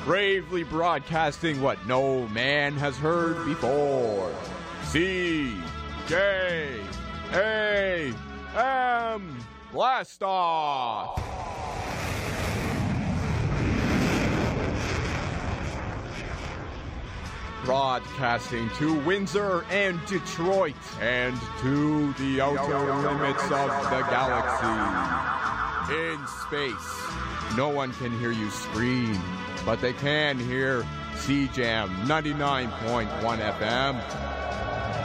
bravely broadcasting what no man has heard before. CJAM Blast Off! Broadcasting to Windsor and Detroit and to the outer limits of the galaxy. In space, no one can hear you scream, but they can hear CJAM 99.1 FM